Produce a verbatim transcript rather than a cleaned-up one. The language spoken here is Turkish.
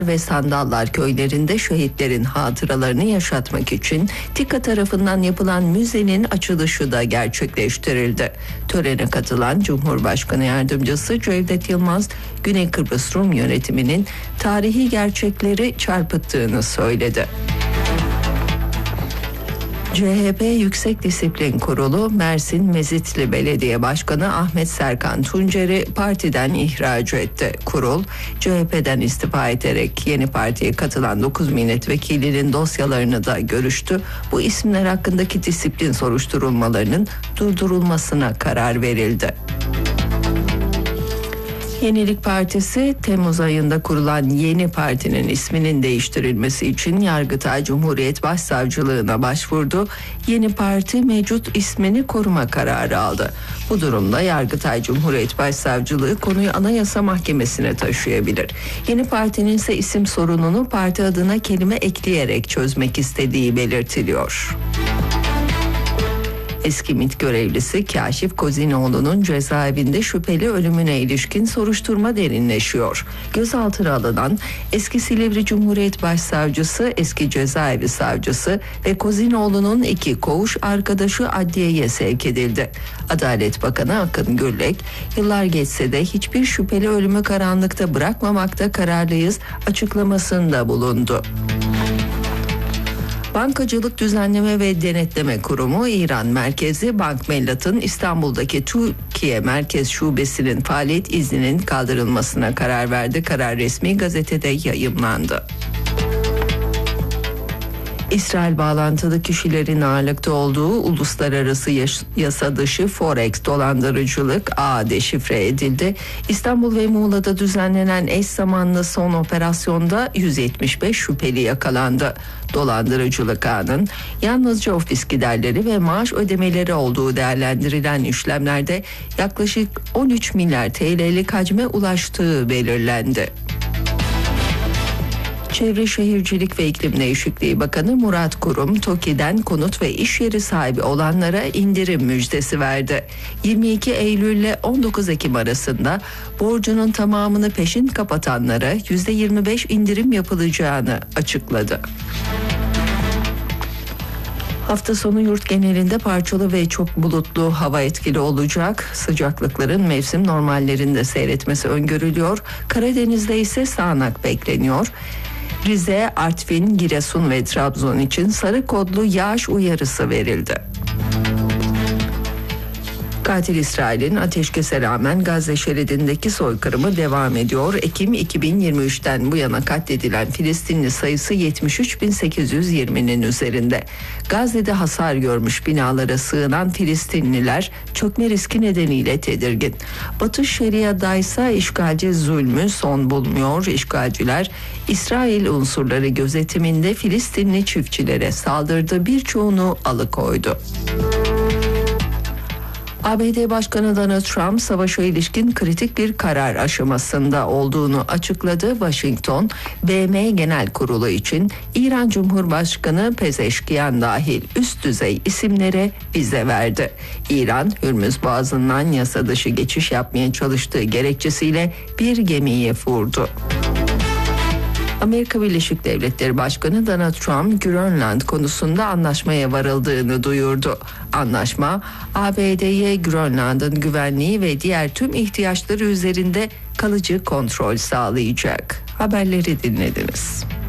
ve Sandallar köylerinde şehitlerin hatıralarını yaşatmak için TİKA tarafından yapılan müzenin açılışı da gerçekleştirildi. Törene katılan Cumhurbaşkanı Yardımcısı Cevdet Yılmaz, Güney Kıbrıs Rum yönetiminin tarihi gerçekleri çarpıttığını söyledi. C H P Yüksek Disiplin Kurulu, Mersin Mezitli Belediye Başkanı Ahmet Serkan Tuncer'i partiden ihraç etti. Kurul, C H P'den istifa ederek yeni partiye katılan dokuz milletvekilinin dosyalarını da görüştü. Bu isimler hakkındaki disiplin soruşturulmalarının durdurulmasına karar verildi. Yenilik Partisi, Temmuz ayında kurulan yeni partinin isminin değiştirilmesi için Yargıtay Cumhuriyet Başsavcılığına başvurdu. Yeni parti mevcut ismini koruma kararı aldı. Bu durumda Yargıtay Cumhuriyet Başsavcılığı konuyu Anayasa Mahkemesi'ne taşıyabilir. Yeni partinin ise isim sorununu parti adına kelime ekleyerek çözmek istediği belirtiliyor. Eski MİT görevlisi Kaşif Kozinoğlu'nun cezaevinde şüpheli ölümüne ilişkin soruşturma derinleşiyor. Gözaltına alınan eski Silivri Cumhuriyet Başsavcısı, eski cezaevi savcısı ve Kozinoğlu'nun iki koğuş arkadaşı adliyeye sevk edildi. Adalet Bakanı Akın Gürlek, yıllar geçse de hiçbir şüpheli ölümü karanlıkta bırakmamakta kararlıyız açıklamasında bulundu. Bankacılık Düzenleme ve Denetleme Kurumu, İran merkezli Bank Mellat'ın İstanbul'daki Türkiye Merkez Şubesi'nin faaliyet izninin kaldırılmasına karar verdi. Karar resmi gazetede yayımlandı. İsrail bağlantılı kişilerin ağırlıkta olduğu uluslararası yasa dışı Forex dolandırıcılık ağı deşifre edildi. İstanbul ve Muğla'da düzenlenen eş zamanlı son operasyonda yüz yetmiş beş şüpheli yakalandı. Dolandırıcılık ağının yalnızca ofis giderleri ve maaş ödemeleri olduğu değerlendirilen işlemlerde yaklaşık on üç milyar T L'lik hacme ulaştığı belirlendi. Çevre Şehircilik ve İklim Değişikliği Bakanı Murat Kurum, TOKİ'den konut ve iş yeri sahibi olanlara indirim müjdesi verdi. yirmi iki Eylül ile on dokuz Ekim arasında borcunun tamamını peşin kapatanlara yüzde yirmi beş indirim yapılacağını açıkladı. Hafta sonu yurt genelinde parçalı ve çok bulutlu hava etkili olacak. Sıcaklıkların mevsim normallerinde seyretmesi öngörülüyor. Karadeniz'de ise sağanak bekleniyor. Rize, Artvin, Giresun ve Trabzon için sarı kodlu yağış uyarısı verildi. Katil İsrail'in ateşkese rağmen Gazze şeridindeki soykırımı devam ediyor. Ekim iki bin yirmi üçten bu yana katledilen Filistinli sayısı yetmiş üç bin sekiz yüz yirminin üzerinde. Gazze'de hasar görmüş binalara sığınan Filistinliler çökme riski nedeniyle tedirgin. Batı Şeria'da ise işgalci zulmü son bulmuyor. İşgalciler İsrail unsurları gözetiminde Filistinli çiftçilere saldırdı, birçoğunu alıkoydu. A B D Başkanı Donald Trump savaşa ilişkin kritik bir karar aşamasında olduğunu açıkladı. Washington, B M Genel Kurulu için İran Cumhurbaşkanı Pezeşkiyan dahil üst düzey isimlere vize verdi. İran, Hürmüz Boğazı'ndan yasa dışı geçiş yapmaya çalıştığı gerekçesiyle bir gemiyi vurdu. Amerika Birleşik Devletleri Başkanı Donald Trump, Grönland konusunda anlaşmaya varıldığını duyurdu. Anlaşma, A B D'ye Grönland'ın güvenliği ve diğer tüm ihtiyaçları üzerinde kalıcı kontrol sağlayacak. Haberleri dinlediniz.